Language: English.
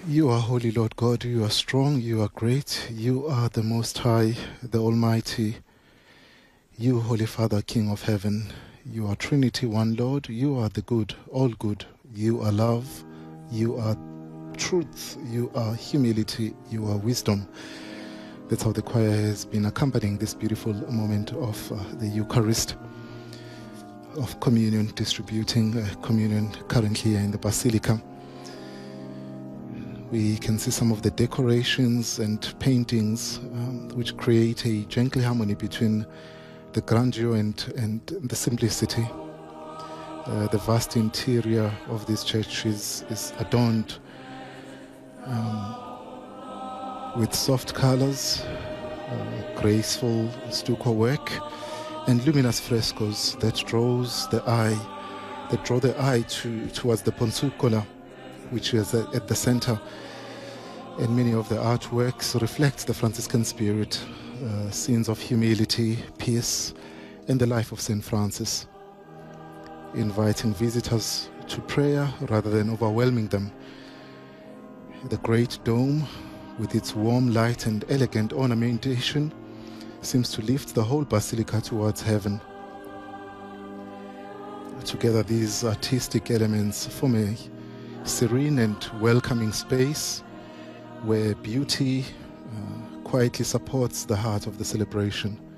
You are holy, Lord God. You are strong. You are great. You are the Most High, the Almighty. You, Holy Father, King of heaven. You are Trinity, one Lord. You are the good, all good. You are love. You are truth. You are humility. You are wisdom. That's how the choir has been accompanying this beautiful moment of the Eucharist, of communion, distributing communion currently in the Basilica. We can see some of the decorations and paintings which create a gentle harmony between the grandeur and the simplicity. The vast interior of this church is adorned with soft colors, graceful stucco work, and luminous frescoes that draw the eye towards the Ponzucola, which is at the center. And many of the artworks reflect the Franciscan spirit, scenes of humility, peace, and the life of St. Francis, inviting visitors to prayer rather than overwhelming them. The great dome, with its warm light and elegant ornamentation, seems to lift the whole basilica towards heaven. Together, these artistic elements form a serene and welcoming space where beauty quietly supports the heart of the celebration.